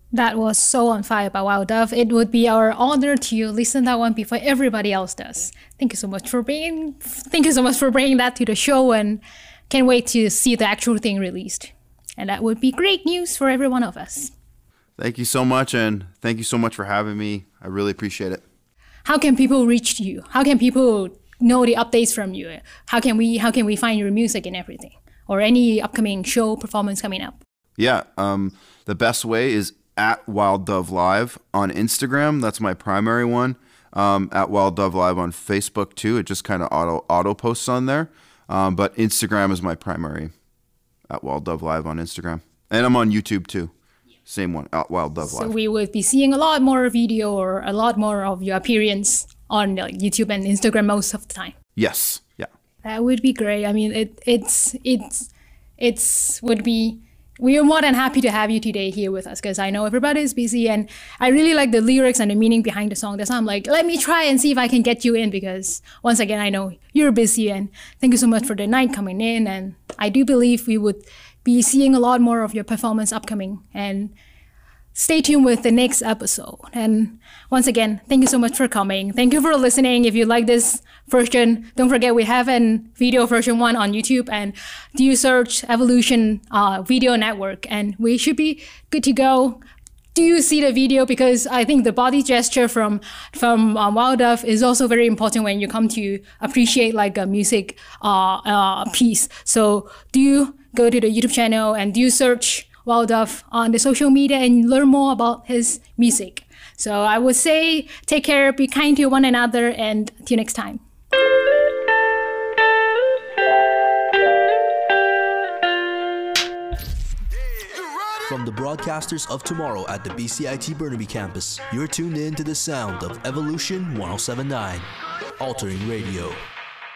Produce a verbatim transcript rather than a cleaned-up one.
That was so on fire by Wild Dove. It would be our honor to listen to that one before everybody else does. Thank you so much for bringing. Thank you so much for bringing that to the show, and can't wait to see the actual thing released. And that would be great news for every one of us. Thank you so much, and thank you so much for having me. I really appreciate it. How can people reach you? How can people know the updates from you? How can we How can we find your music and everything, or any upcoming show performance coming up? Yeah, um, the best way is at Wild Dove Live on Instagram. That's my primary one. Um, at Wild Dove Live on Facebook too. It just kind of auto auto posts on there. Um, but Instagram is my primary. At Wild Dove Live on Instagram, and I'm on YouTube too. Same one, at Wild Dove Live. So we would be seeing a lot more video or a lot more of your appearance on like, YouTube and Instagram most of the time. Yes. Yeah. That would be great. I mean, it it's it's it's would be. We are more than happy to have you today here with us because I know everybody is busy, and I really like the lyrics and the meaning behind the song. That's why I'm like, let me try and see if I can get you in, because once again, I know you're busy, and thank you so much for the night coming in. And I do believe we would be seeing a lot more of your performance upcoming, and stay tuned with the next episode. And once again, thank you so much for coming. Thank you for listening. If you like this version, don't forget we have a video version one on YouTube, and do you search Evolution uh, Video Network, and we should be good to go. Do you see the video? Because I think the body gesture from from uh, Wild Dove is also very important when you come to appreciate like a music uh, uh, piece. So do you go to the YouTube channel and do you search Wild Dove on the social media and learn more about his music. So I would say take care, be kind to one another, and till next time. From the broadcasters of tomorrow at the B C I T Burnaby campus, you're tuned in to the sound of Evolution one oh seven point nine, altering radio.